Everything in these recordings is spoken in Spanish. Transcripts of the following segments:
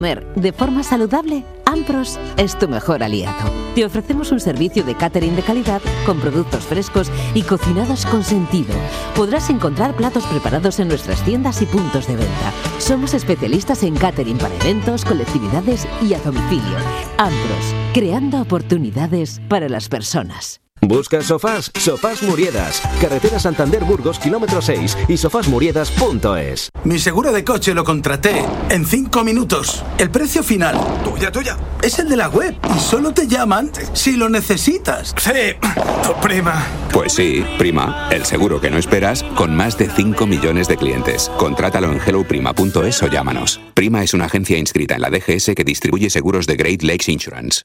Comer de forma saludable, Ampros es tu mejor aliado. Te ofrecemos un servicio de catering de calidad con productos frescos y cocinados con sentido. Podrás encontrar platos preparados en nuestras tiendas y puntos de venta. Somos especialistas en catering para eventos, colectividades y a domicilio. Ampros, creando oportunidades para las personas. ¿Buscas sofás? Sofás Muriedas. Carretera Santander-Burgos, kilómetro 6 y sofasmuriedas.es. Mi seguro de coche lo contraté en 5 minutos. El precio final. Tuya. Es el de la web y solo te llaman si lo necesitas. Sí, prima. Pues sí, prima. El seguro que no esperas con más de 5 millones de clientes. Contrátalo en helloprima.es o llámanos. Prima es una agencia inscrita en la DGS que distribuye seguros de Great Lakes Insurance.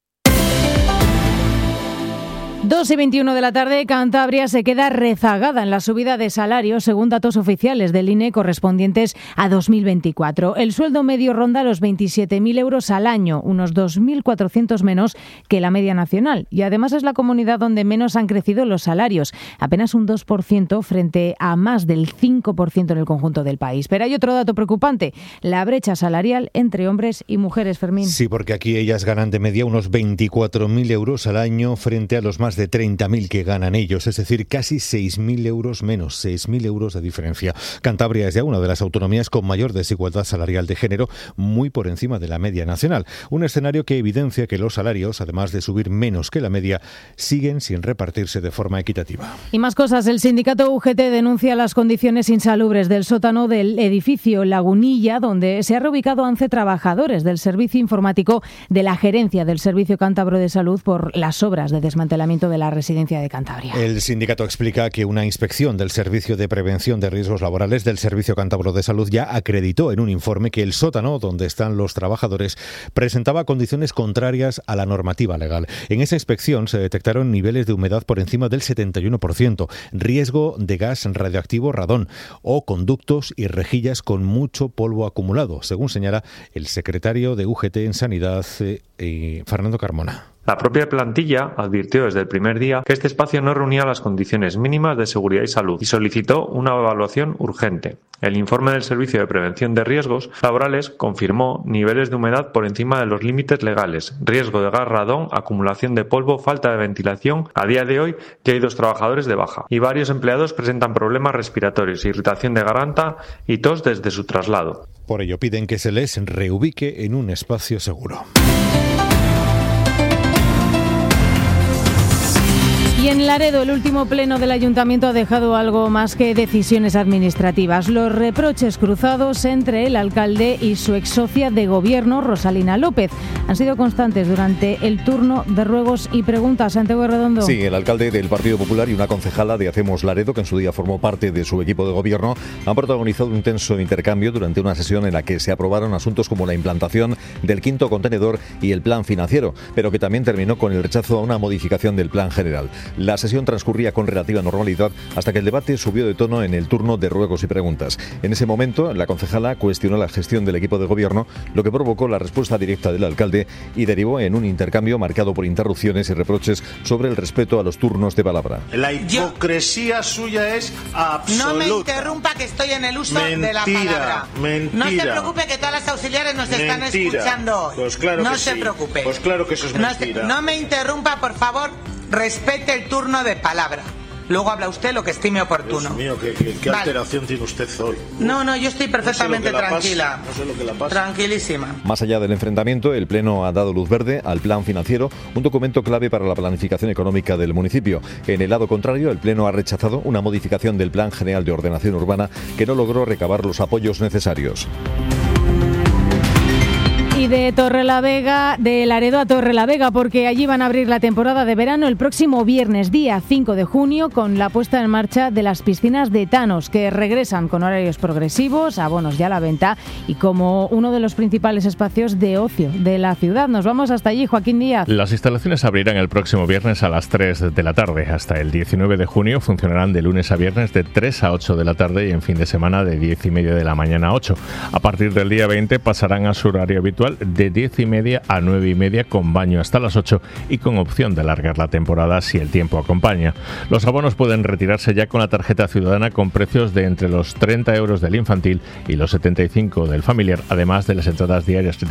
2:21 de la tarde, Cantabria se queda rezagada en la subida de salarios según datos oficiales del INE correspondientes a 2024. El sueldo medio ronda los 27.000 euros al año, unos 2.400 menos que la media nacional. Y además es la comunidad donde menos han crecido los salarios, apenas un 2% frente a más del 5% en el conjunto del país. Pero hay otro dato preocupante, la brecha salarial entre hombres y mujeres, Fermín. Sí, porque aquí ellas ganan de media unos 24.000 euros al año frente a los más de 30.000 que ganan ellos, es decir, casi 6.000 euros menos, 6.000 euros de diferencia. Cantabria es ya una de las autonomías con mayor desigualdad salarial de género, muy por encima de la media nacional. Un escenario que evidencia que los salarios, además de subir menos que la media, siguen sin repartirse de forma equitativa. Y más cosas, el sindicato UGT denuncia las condiciones insalubres del sótano del edificio Lagunilla, donde se ha reubicado a 11 trabajadores del servicio informático de la gerencia del Servicio Cántabro de Salud por las obras de desmantelamiento de la residencia de Cantabria. El sindicato explica que una inspección del Servicio de Prevención de Riesgos Laborales del Servicio Cántabro de Salud ya acreditó en un informe que el sótano donde están los trabajadores presentaba condiciones contrarias a la normativa legal. En esa inspección se detectaron niveles de humedad por encima del 71%, riesgo de gas radioactivo radón o conductos y rejillas con mucho polvo acumulado, según señala el secretario de UGT en Sanidad, Fernando Carmona. La propia plantilla advirtió desde el primer día que este espacio no reunía las condiciones mínimas de seguridad y salud y solicitó una evaluación urgente. El informe del Servicio de Prevención de Riesgos Laborales confirmó niveles de humedad por encima de los límites legales, riesgo de gas radón, acumulación de polvo, falta de ventilación. A día de hoy ya hay 2 trabajadores de baja y varios empleados presentan problemas respiratorios, irritación de garganta y tos desde su traslado. Por ello piden que se les reubique en un espacio seguro. Y en Laredo, el último pleno del Ayuntamiento ha dejado algo más que decisiones administrativas. Los reproches cruzados entre el alcalde y su exsocia de gobierno, Rosalina López, han sido constantes durante el turno de ruegos y preguntas. Santiago Redondo. Sí, el alcalde del Partido Popular y una concejala de Hacemos Laredo, que en su día formó parte de su equipo de gobierno, han protagonizado un intenso intercambio durante una sesión en la que se aprobaron asuntos como la implantación del 5º contenedor y el plan financiero, pero que también terminó con el rechazo a una modificación del plan general. La sesión transcurría con relativa normalidad hasta que el debate subió de tono en el turno de ruegos y preguntas. En ese momento, la concejala cuestionó la gestión del equipo de gobierno, lo que provocó la respuesta directa del alcalde y derivó en un intercambio marcado por interrupciones y reproches sobre el respeto a los turnos de palabra. La hipocresía suya es absoluta. No me interrumpa, que estoy en el uso de la palabra. Mentira. No se preocupe, que todas las auxiliares nos están escuchando hoy. Pues claro no que se sí. preocupe. Pues claro que eso es mentira. No me interrumpa, por favor. Respete el turno de palabra. Luego habla usted lo que estime oportuno. Dios mío, qué alteración tiene usted hoy. No, yo estoy perfectamente tranquila. No sé lo que la pasa. Tranquilísima. Más allá del enfrentamiento, el Pleno ha dado luz verde al plan financiero, un documento clave para la planificación económica del municipio. En el lado contrario, el Pleno ha rechazado una modificación del Plan General de Ordenación Urbana que no logró recabar los apoyos necesarios. Y de Torrelavega, de Laredo a Torrelavega, porque allí van a abrir la temporada de verano el próximo viernes, día 5 de junio, con la puesta en marcha de las piscinas de Thanos, que regresan con horarios progresivos, abonos ya a la venta y como uno de los principales espacios de ocio de la ciudad. Nos vamos hasta allí, Joaquín Díaz. Las instalaciones abrirán el próximo viernes a las 3 de la tarde. Hasta el 19 de junio funcionarán de lunes a viernes de 3 a 8 de la tarde y en fin de semana de 10:30 de la mañana a 8. A partir del día 20 pasarán a su horario habitual de 10:30 a 9:30 con baño hasta las 8 y con opción de alargar la temporada si el tiempo acompaña. Los abonos pueden retirarse ya con la tarjeta ciudadana con precios de entre los 30 euros del infantil y los 75 del familiar, además de las entradas diarias